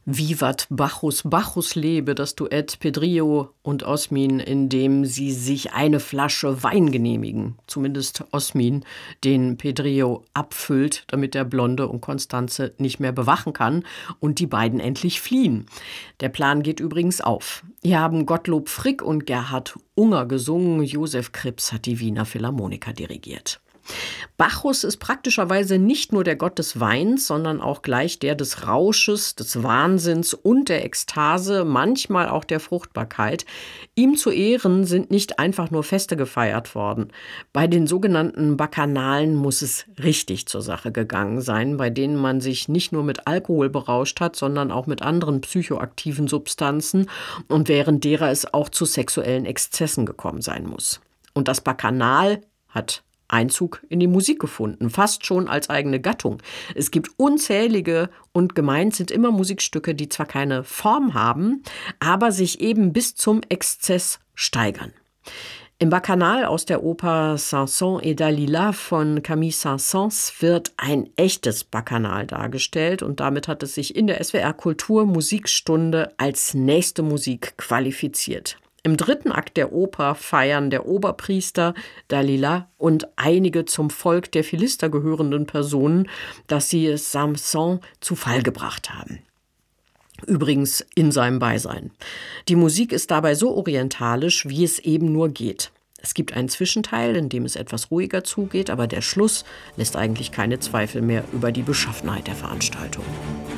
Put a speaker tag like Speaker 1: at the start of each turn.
Speaker 1: Vivat Bacchus, Bacchus lebe, das Duett Pedrillo und Osmin, in dem sie sich eine Flasche Wein genehmigen. Zumindest Osmin, den Pedrillo abfüllt, damit der Blonde und Constanze nicht mehr bewachen kann und die beiden endlich fliehen. Der Plan geht übrigens auf. Hier haben Gottlob Frick und Gerhard Unger gesungen, Josef Krips hat die Wiener Philharmoniker dirigiert. Bacchus ist praktischerweise nicht nur der Gott des Weins, sondern auch gleich der des Rausches, des Wahnsinns und der Ekstase, manchmal auch der Fruchtbarkeit. Ihm zu Ehren sind nicht einfach nur Feste gefeiert worden. Bei den sogenannten Bacchanalen muss es richtig zur Sache gegangen sein, bei denen man sich nicht nur mit Alkohol berauscht hat, sondern auch mit anderen psychoaktiven Substanzen und während derer es auch zu sexuellen Exzessen gekommen sein muss. Und das Bacchanal hat Einzug in die Musik gefunden, fast schon als eigene Gattung. Es gibt unzählige und gemeint sind immer Musikstücke, die zwar keine Form haben, aber sich eben bis zum Exzess steigern. Im Bacchanal aus der Oper Samson et Dalila von Camille Saint-Saëns wird ein echtes Bacchanal dargestellt und damit hat es sich in der SWR Kultur Musikstunde als nächste Musik qualifiziert. Im dritten Akt der Oper feiern der Oberpriester, Dalila und einige zum Volk der Philister gehörenden Personen, dass sie Samson zu Fall gebracht haben. Übrigens in seinem Beisein. Die Musik ist dabei so orientalisch, wie es eben nur geht. Es gibt einen Zwischenteil, in dem es etwas ruhiger zugeht, aber der Schluss lässt eigentlich keine Zweifel mehr über die Beschaffenheit der Veranstaltung.